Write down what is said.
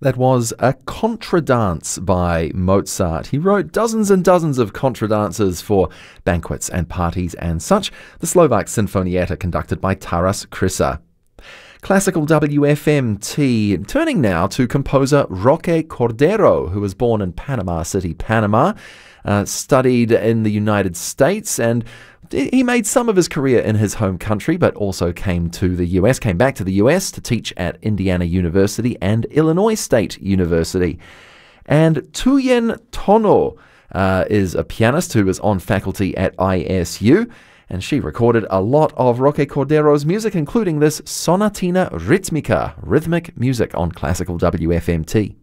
That was a contradance by Mozart. He wrote dozens and dozens of contradances for banquets and parties and such. The Slovak Sinfonietta conducted by Taras Krysa. Classical WFMT, turning now to composer Roque Cordero, who was born in Panama City, Panama, studied in the United States, and he made some of his career in his home country, but also came back to the US to teach at Indiana University and Illinois State University. And Tuyen Tono is a pianist who is on faculty at ISU, and she recorded a lot of Roque Cordero's music, including this Sonatina Ritmica, rhythmic music on Classical WFMT.